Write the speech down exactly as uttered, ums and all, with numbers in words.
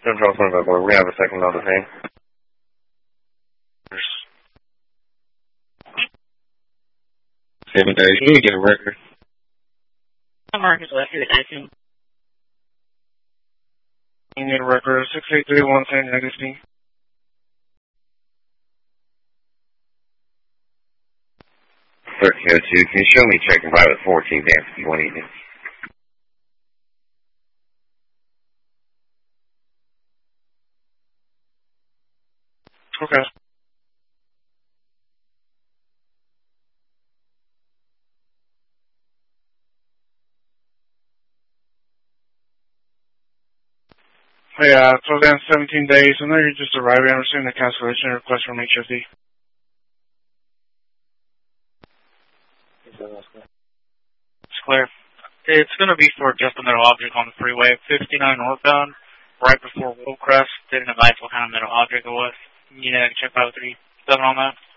Central twenty-five, we have a second on the thing. Seven days. You need to get a record. I'm Marcus Lester at Dyson. You need a record. six eight three one San Augustine. thirteen oh two. Can you show me check and pilot fourteen down fifty-one evening? Okay. Hey, uh, so down seventeen days. I know you're just arriving. I'm receiving a cancellation request from H F D. It's clear. It's going to be for just a metal object on the freeway, fifty-nine northbound, right before Willcrest. Didn't advise what kind of metal object it was. You know, check out three seven on that.